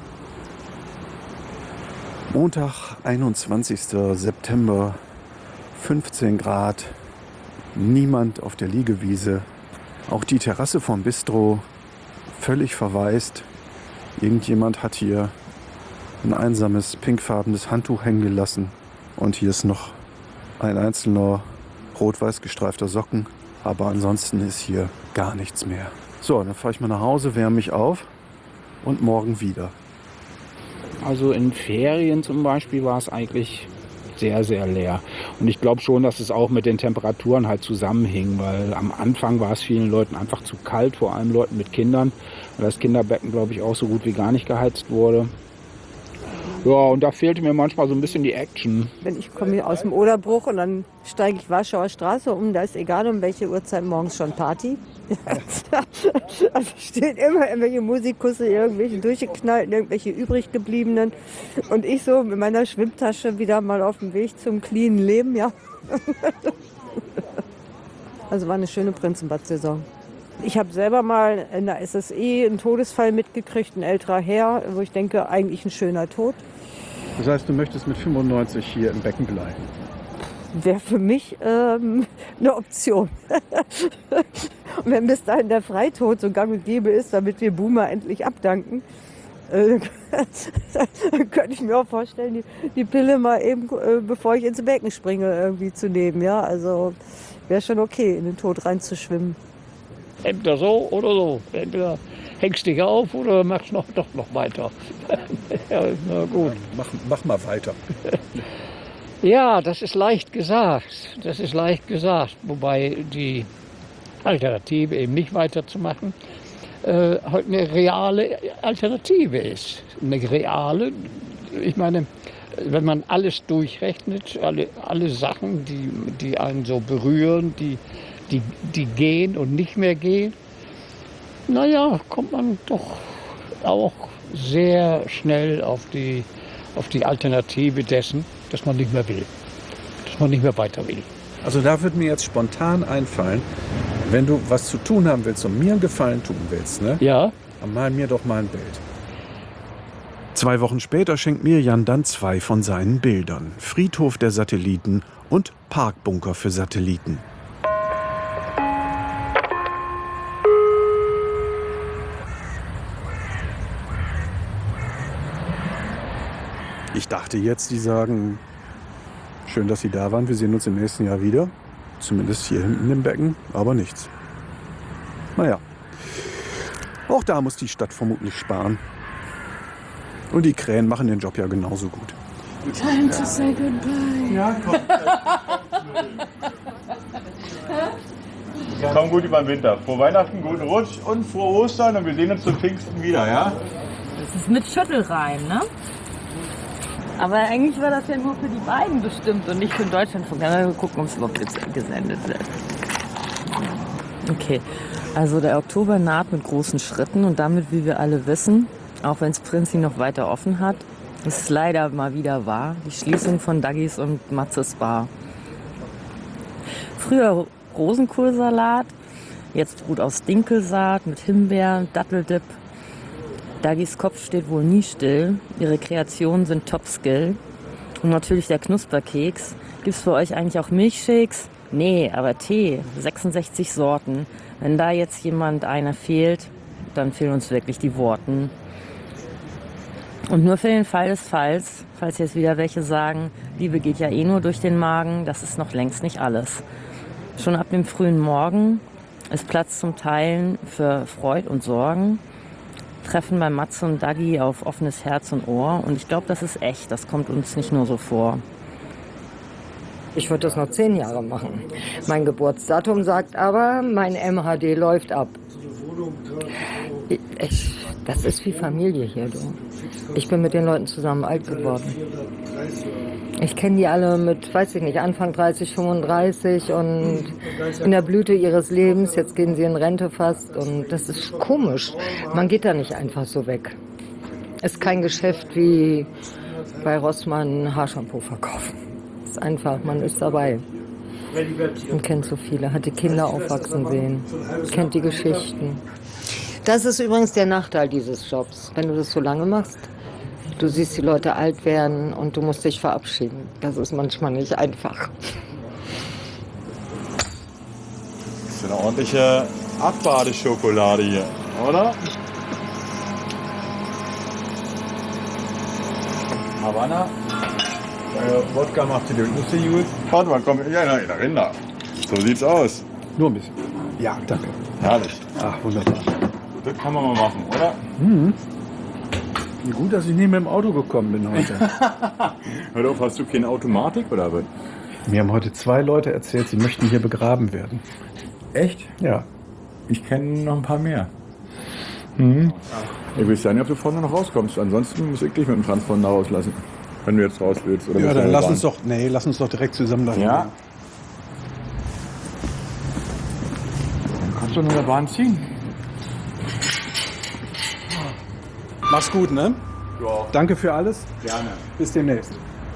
Montag, 21. September, 15 Grad, niemand auf der Liegewiese. Auch die Terrasse vom Bistro völlig verwaist. Irgendjemand hat hier ein einsames pinkfarbenes Handtuch hängen gelassen. Und hier ist noch ein einzelner rot-weiß gestreifter Socken. Aber ansonsten ist hier gar nichts mehr. So, dann fahre ich mal nach Hause, wärme mich auf und morgen wieder. Also in Ferien zum Beispiel war es eigentlich sehr, sehr leer. Und ich glaube schon, dass es auch mit den Temperaturen halt zusammenhing, weil am Anfang war es vielen Leuten einfach zu kalt, vor allem Leuten mit Kindern, weil das Kinderbecken, glaube ich, auch so gut wie gar nicht geheizt wurde. Ja, und da fehlte mir manchmal so ein bisschen die Action. Ich komme hier aus dem Oderbruch und dann steige ich Warschauer Straße um, da ist egal um welche Uhrzeit morgens schon Party. Also stehen immer irgendwelche Musikusse, irgendwelche durchgeknallten, irgendwelche übrig gebliebenen. Und ich so mit meiner Schwimmtasche wieder mal auf dem Weg zum cleanen Leben, ja. Also war eine schöne Prinzenbad-Saison. Ich habe selber mal in der SSE einen Todesfall mitgekriegt, ein älterer Herr, wo ich denke, eigentlich ein schöner Tod. Das heißt, du möchtest mit 95 hier im Becken bleiben? Wäre für mich eine Option. Und wenn bis dahin der Freitod so gang und gäbe ist, damit wir Boomer endlich abdanken, Dann könnte ich mir auch vorstellen, die Pille mal eben, bevor ich ins Becken springe, irgendwie zu nehmen. Ja, also wäre schon okay, in den Tod reinzuschwimmen. Entweder so oder so. Entweder hängst dich auf oder machst doch noch weiter. Ja, na gut. Mach mal weiter. Ja, das ist leicht gesagt. Das ist leicht gesagt. Wobei die Alternative, eben nicht weiterzumachen, heute eine reale Alternative ist. Eine reale, ich meine, wenn man alles durchrechnet, alle Sachen, die einen so berühren, die gehen und nicht mehr gehen, naja, kommt man doch auch sehr schnell auf die Alternative dessen, dass man nicht mehr will, dass man nicht mehr weiter will. Also da würde mir jetzt spontan einfallen, wenn du was zu tun haben willst und mir einen Gefallen tun willst, ne? Ja. Dann mal mir doch mal ein Bild. 2 Wochen später schenkt mir Jan dann 2 von seinen Bildern. Friedhof der Satelliten und Parkbunker für Satelliten. Ich dachte jetzt, die sagen, schön, dass Sie da waren, wir sehen uns im nächsten Jahr wieder. Zumindest hier hinten im Becken, aber nichts. Naja, auch da muss die Stadt vermutlich sparen. Und die Krähen machen den Job ja genauso gut. Time to say goodbye. Ja, komm. Komm gut über den Winter. Frohe Weihnachten, guten Rutsch und frohe Ostern und wir sehen uns zum Pfingsten wieder, ja? Das ist mit Schüttelrein, ne? Aber eigentlich war das ja nur für die beiden bestimmt und nicht für den Deutschlandfunk. Ja, wir gucken, ob es überhaupt jetzt gesendet wird. Okay, also der Oktober naht mit großen Schritten und damit, wie wir alle wissen, auch wenn es Prinzi noch weiter offen hat, ist es leider mal wieder wahr, die Schließung von Daggis und Matzes Bar. Früher Rosenkohlsalat, jetzt Brot aus Dinkelsaat mit Himbeeren, Datteldip. Daggis Kopf steht wohl nie still. Ihre Kreationen sind Top-Skill. Und natürlich der Knusperkeks. Gibt's für euch eigentlich auch Milchshakes? Nee, aber Tee. 66 Sorten. Wenn da jetzt einer fehlt, dann fehlen uns wirklich die Worten. Und nur für den Fall des Falls, falls jetzt wieder welche sagen, Liebe geht ja eh nur durch den Magen, das ist noch längst nicht alles. Schon ab dem frühen Morgen ist Platz zum Teilen für Freud und Sorgen. Treffen bei Matze und Daggi auf offenes Herz und Ohr. Und ich glaube, das ist echt. Das kommt uns nicht nur so vor. Ich würde das noch 10 Jahre machen. Mein Geburtsdatum sagt aber, mein MHD läuft ab. Das ist wie Familie hier, du. Ich bin mit den Leuten zusammen alt geworden. Ich kenne die alle mit, weiß ich nicht, Anfang 30, 35 und in der Blüte ihres Lebens. Jetzt gehen sie in Rente fast und das ist komisch. Man geht da nicht einfach so weg. Ist kein Geschäft wie bei Rossmann Haarshampoo verkaufen. Ist einfach, man ist dabei. Man kennt so viele, hat die Kinder aufwachsen sehen, kennt die Geschichten. Das ist übrigens der Nachteil dieses Jobs, wenn du das so lange machst. Du siehst die Leute alt werden und du musst dich verabschieden. Das ist manchmal nicht einfach. Das ist eine ordentliche Abbadeschokolade hier, oder? Havanna. Wodka macht die nicht so gut. Warte mal, komm, ja, nein, Rinder. So sieht's aus. Nur ein bisschen. Ja, danke. Herrlich. Ach, wunderbar. Das kann man mal machen, oder? Mhm. Gut, dass ich nicht mit dem Auto gekommen bin heute. Hör auf, hast du keine Automatik oder was? Mir haben heute 2 Leute erzählt, sie möchten hier begraben werden. Echt? Ja. Ich kenne noch ein paar mehr. Mhm. Ich weiß ja nicht, ob du vorne noch rauskommst. Ansonsten muss ich dich mit dem Transponder rauslassen. Wenn du jetzt raus willst. Oder Ja, dann lass uns doch direkt zusammen dahin. Ja. Dann kannst du nur der Bahn ziehen. Mach's gut, ne? Ja. Danke für alles. Gerne. Bis demnächst.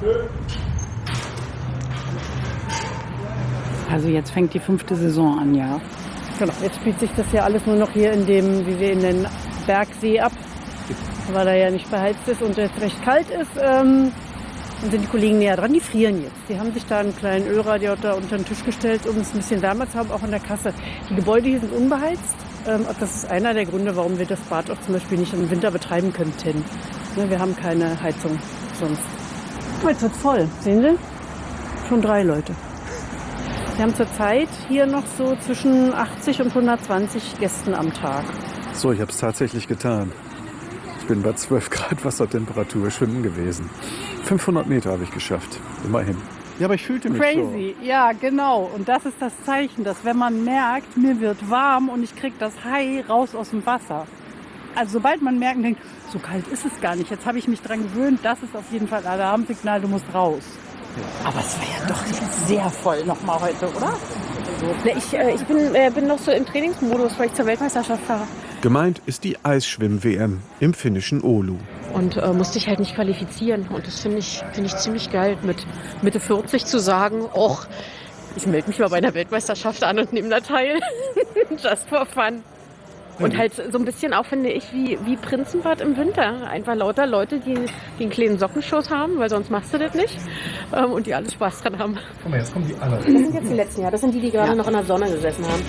Also jetzt fängt die 5. Saison an, ja. Genau, jetzt spielt sich das ja alles nur noch hier in dem, wie wir in den Bergsee ab, weil er ja nicht beheizt ist und es recht kalt ist. Dann sind die Kollegen näher dran, die frieren jetzt. Die haben sich da einen kleinen Ölradiator unter den Tisch gestellt, um es ein bisschen wärmer zu haben, auch in der Kasse. Die Gebäude hier sind unbeheizt. Das ist einer der Gründe, warum wir das Bad auch zum Beispiel nicht im Winter betreiben könnten. Ne, wir haben keine Heizung sonst. Jetzt wird voll, sehen Sie? Schon 3 Leute. Wir haben zurzeit hier noch so zwischen 80 und 120 Gästen am Tag. So, ich habe es tatsächlich getan. Ich bin bei 12 Grad Wassertemperatur schwimmen gewesen. 500 Meter habe ich geschafft, immerhin. Ja, aber ich fühlte mich Crazy, ja genau. Und das ist das Zeichen, dass wenn man merkt, mir wird warm und ich kriege das Hai raus aus dem Wasser. Also sobald man merkt, denkt, so kalt ist es gar nicht. Jetzt habe ich mich dran gewöhnt, das ist auf jeden Fall Alarmsignal, du musst raus. Aber es war ja doch sehr voll nochmal heute, oder? Ich bin noch so im Trainingsmodus, weil ich zur Weltmeisterschaft fahre. Gemeint ist die Eisschwimm-WM im finnischen Oulu. Und musste ich halt nicht qualifizieren. Und das finde ich ziemlich geil, mit Mitte 40 zu sagen, och, ich melde mich mal bei einer Weltmeisterschaft an und nehme da teil. Just for fun. Und halt so ein bisschen auch, finde ich, wie Prinzenbad im Winter. Einfach lauter Leute, die einen kleinen Sockenschuss haben, weil sonst machst du das nicht. Und die alle Spaß dran haben. Guck mal, jetzt kommen die alle. Das sind jetzt die letzten Jahre. Das sind die gerade noch in der Sonne gesessen haben.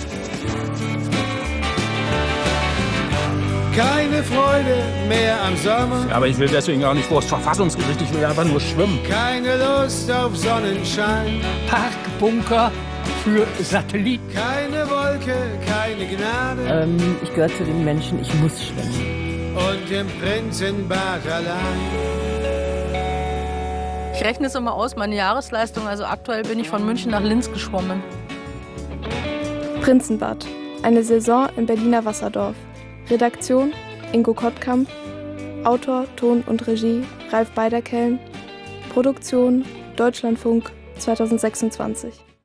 Keine Freude mehr am Sommer. Aber ich will deswegen auch nicht vor das Verfassungsgericht, ich will einfach nur schwimmen. Keine Lust auf Sonnenschein. Parkbunker für Satelliten. Keine Wolke, keine Gnade. Ich gehöre zu den Menschen, ich muss schwimmen. Und im Prinzenbad allein. Ich rechne es immer aus, meine Jahresleistung. Also aktuell bin ich von München nach Linz geschwommen. Prinzenbad. Eine Saison im Berliner Wasserdorf. Redaktion Ingo Kottkamp. Autor, Ton und Regie Ralf Beiderkellen. Produktion Deutschlandfunk 2026.